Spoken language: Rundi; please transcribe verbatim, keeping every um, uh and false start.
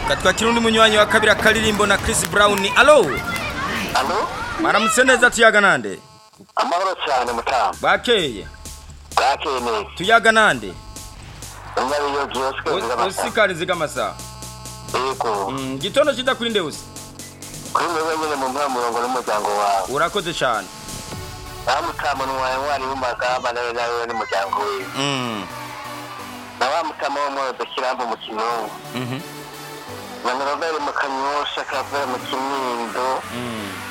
Katwa kirundi munywanyi wa kabiri akaririmbo na Chris Brown. Allo? Allo? Maramutse neza tuyaga nande? Amahoro cyane mutama. Bakeye. Bakeye neza. Tuyaga nande? Ngabiyo Gioske zigamasa. Usikari zigamasa. Ego. Mm, gitondo kida kuri ndeusi. Kuri wewe nyine mu mpamvu murongo n'umuryango wawe. Urakoze cyane. Namutama n'uwaye wari umugaba nawe nawe n'umuryango we. Mm. Na wa mutama wo mu Kirambo mu Kinonko. Mhm. Na Robert mu Kanyosha kavera mu Kinindo. Mm.